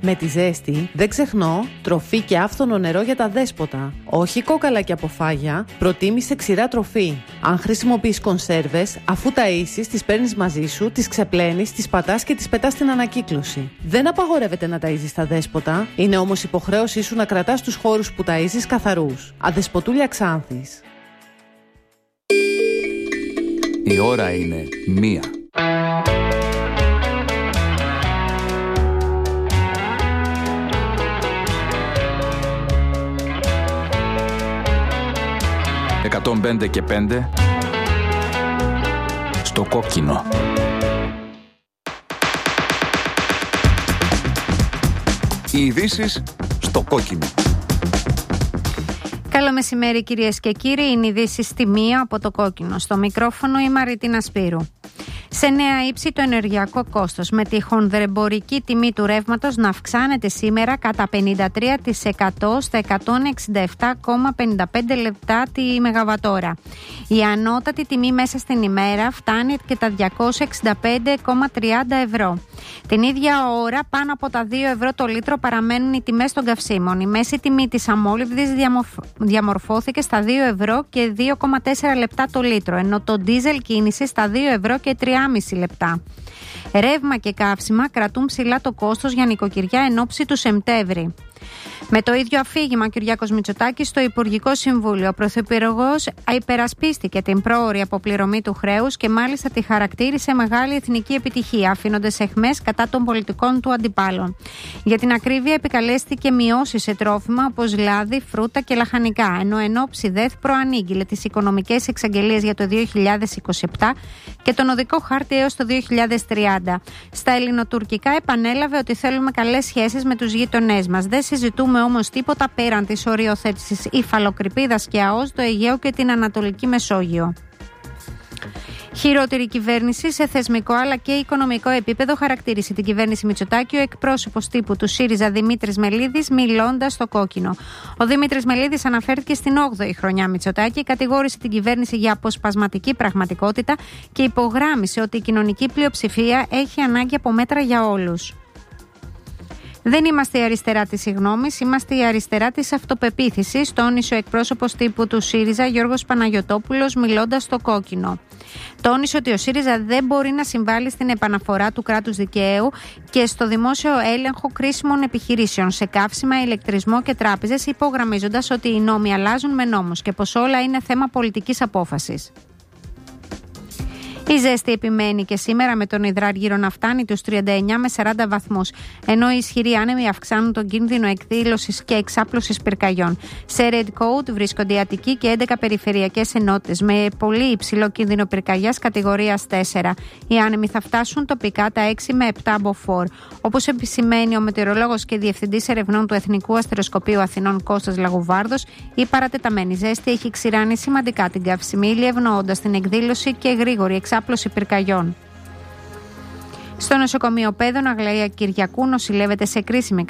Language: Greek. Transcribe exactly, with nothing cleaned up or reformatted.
Με τη ζέστη δεν ξεχνώ τροφή και άφθονο νερό για τα δέσποτα. Όχι κόκαλα και αποφάγια, προτίμησε ξηρά τροφή. Αν χρησιμοποιείς κονσέρβες, αφού ταΐσεις, τις παίρνεις μαζί σου, τις ξεπλένεις, τις πατάς και τις πετάς στην ανακύκλωση. Δεν απαγορεύεται να ταΐζεις τα δέσποτα, είναι όμως υποχρέωσή σου να κρατάς τους χώρους που ταΐζεις καθαρούς. Αδεσποτούλια Ξάνθης. Η ώρα είναι μία. εκατόν πέντε και πέντε στο κόκκινο. Οι ειδήσεις στο κόκκινο. Καλό μεσημέρι κυρίες και κύριοι, είναι ειδήσεις στη μία από το κόκκινο. Στο μικρόφωνο η Μαριτίνα Σπύρου. Σε νέα ύψη το ενεργειακό κόστος, με τη χονδρεμπορική τιμή του ρεύματος να αυξάνεται σήμερα κατά πενήντα τρία τοις εκατό στα εκατόν εξήντα επτά κόμμα πενήντα πέντε λεπτά τη μεγαβατόρα. Η ανώτατη τιμή μέσα στην ημέρα φτάνει και τα διακόσια εξήντα πέντε κόμμα τριάντα ευρώ. Την ίδια ώρα πάνω από τα δύο ευρώ το λίτρο παραμένουν οι τιμές των καυσίμων. Η μέση τιμή της αμόλυβδης διαμορφώθηκε στα δύο ευρώ και δύο κόμμα τέσσερα λεπτά το λίτρο, ενώ το ντίζελ κίνησε στα δύο ευρώ και τρία κόμμα πέντε λεπτά. Ρεύμα και καύσιμα κρατούν ψηλά το κόστος για νοικοκυριά εν ώψη του Σεπτέμβρη. Με το ίδιο αφήγημα, Κυριάκος Μητσοτάκης στο Υπουργικό Συμβούλιο. Ο Πρωθυπουργός υπερασπίστηκε την πρόωρη αποπληρωμή του χρέους και μάλιστα τη χαρακτήρισε μεγάλη εθνική επιτυχία, αφήνοντας αιχμές κατά των πολιτικών του αντιπάλων. Για την ακρίβεια, επικαλέστηκε μειώσεις σε τρόφιμα όπως λάδι, φρούτα και λαχανικά, ενώ εν ώψη ΔΕΘ προανήγγειλε τις οικονομικές εξαγγελίες για το δύο χιλιάδες είκοσι επτά και τον οδικό χάρτη έως το δύο χιλιάδες τριάντα. Στα ελληνοτουρκικά επανέλαβε ότι θέλουμε καλές σχέσεις με τους γείτονές μας. Δεν συζητούμε όμως τίποτα πέραν της οριοθέτησης υφαλοκρηπίδας και ΑΟΣ, το Αιγαίο και την Ανατολική Μεσόγειο. Χειρότερη κυβέρνηση σε θεσμικό αλλά και οικονομικό επίπεδο χαρακτήρισε την κυβέρνηση Μητσοτάκη ο εκπρόσωπος τύπου του ΣΥΡΙΖΑ Δημήτρης Μελίδης, μιλώντας στο κόκκινο. Ο Δημήτρης Μελίδης αναφέρθηκε στην όγδοη χρονιά Μητσοτάκη, κατηγόρησε την κυβέρνηση για αποσπασματική πραγματικότητα και υπογράμμισε ότι η κοινωνική πλειοψηφία έχει ανάγκη από μέτρα για όλους. Δεν είμαστε η αριστερά της συγγνώμης, είμαστε η αριστερά της αυτοπεποίθησης, τόνισε ο εκπρόσωπος τύπου του ΣΥΡΙΖΑ Γιώργος Παναγιωτόπουλος, μιλώντας στο κόκκινο. Τόνισε ότι ο ΣΥΡΙΖΑ δεν μπορεί να συμβάλλει στην επαναφορά του κράτους δικαίου και στο δημόσιο έλεγχο κρίσιμων επιχειρήσεων σε καύσιμα, ηλεκτρισμό και τράπεζες, υπογραμμίζοντας ότι οι νόμοι αλλάζουν με νόμους και πως όλα είναι θέμα πολιτικής απόφασης. Η ζέστη επιμένει και σήμερα, με τον υδράργυρο να φτάνει τους τριάντα εννέα με σαράντα βαθμούς, ενώ οι ισχυροί άνεμοι αυξάνουν τον κίνδυνο εκδήλωσης και εξάπλωσης πυρκαγιών. Σε Red Code βρίσκονται η Αττική και έντεκα περιφερειακές ενότητες με πολύ υψηλό κίνδυνο πυρκαγιάς κατηγορίας τέσσερα. Οι άνεμοι θα φτάσουν τοπικά τα έξι με επτά μποφόρ. Όπως επισημαίνει ο μετεωρολόγος και διευθυντής ερευνών του Εθνικού Αστεροσκοπείου Αθηνών Κώστας Λαγουβάρδος, η παρατεταμένη ζέστη έχει ξηράνει σημαντικά την καύσιμη ύλη, ευνοώντας την εκδήλωση και γρήγορη εξάπλωση πυρκαγιών. Στο νοσοκομείο Πέδων Αγλαία Κυριακού νοσηλεύεται σε κρίσιμη